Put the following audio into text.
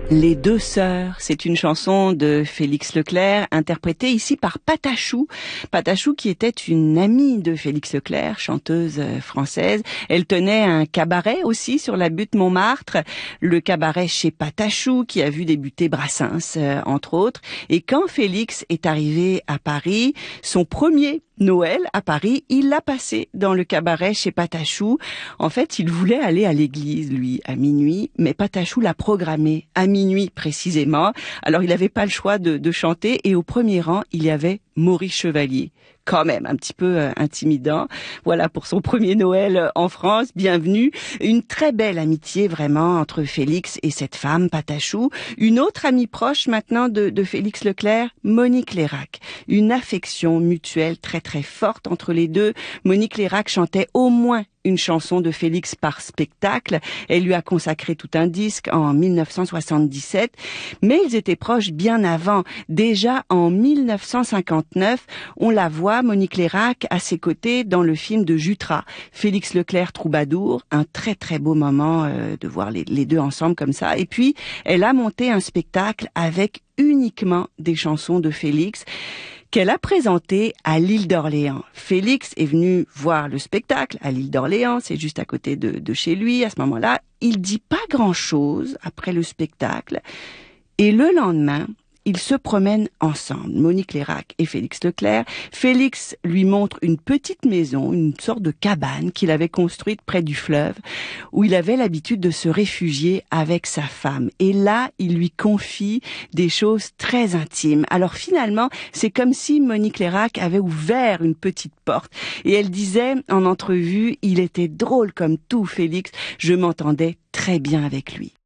Les deux sœurs, c'est une chanson de Félix Leclerc, interprétée ici par Patachou. Patachou qui était une amie de Félix Leclerc, chanteuse française. Elle tenait un cabaret aussi sur la butte Montmartre, le cabaret chez Patachou qui a vu débuter Brassens, entre autres. Et quand Félix est arrivé à Paris, son premier Noël à Paris, il l'a passé dans le cabaret chez Patachou. En fait, il voulait aller à l'église, lui, à minuit, mais Patachou l'a programmé à minuit précisément. Alors, il n'avait pas le choix de chanter et au premier rang, il y avait Maurice Chevalier. Quand même, un petit peu intimidant. Voilà pour son premier Noël en France. Bienvenue. Une très belle amitié vraiment entre Félix et cette femme, Patachou. Une autre amie proche maintenant de Félix Leclerc, Monique Lérac. Une affection mutuelle très très forte entre les deux. Monique Lérac chantait au moins une chanson de Félix par spectacle. Elle lui a consacré tout un disque en 1977. Mais ils étaient proches bien avant. Déjà en 1959, on la voit, Monique Lérac, à ses côtés dans le film de Jutras, Félix Leclerc Troubadour. Un très très beau moment de voir les deux ensemble comme ça. Et puis, elle a monté un spectacle avec uniquement des chansons de Félix qu'elle a présenté à l'île d'Orléans. Félix est venu voir le spectacle à l'île d'Orléans, c'est juste à côté de chez lui. À ce moment-là, il dit pas grand-chose après le spectacle. Et le lendemain, ils se promènent ensemble, Monique Lérac et Félix Leclerc. Félix lui montre une petite maison, une sorte de cabane qu'il avait construite près du fleuve, où il avait l'habitude de se réfugier avec sa femme. Et là, il lui confie des choses très intimes. Alors finalement, c'est comme si Monique Lérac avait ouvert une petite porte. Et elle disait en entrevue, il était drôle comme tout, Félix. Je m'entendais très bien avec lui.